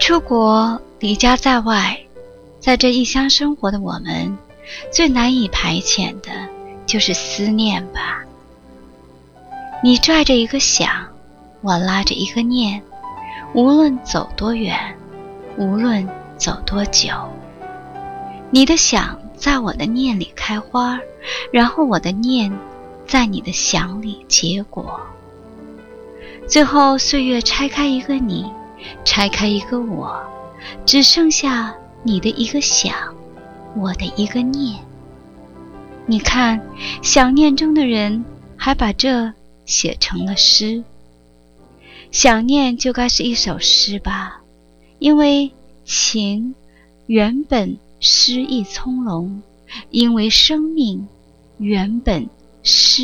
出国离家在外，在这异乡生活的我们，最难以排遣的就是思念吧。你拽着一个想，我拉着一个念，无论走多远，无论走多久，你的想在我的念里开花，然后我的念在你的想里结果。最后岁月拆开一个你，拆开一个我，只剩下你的一个想，我的一个念。你看，想念中的人还把这写成了诗。想念就该是一首诗吧，因为情原本诗意从容，因为生命原本诗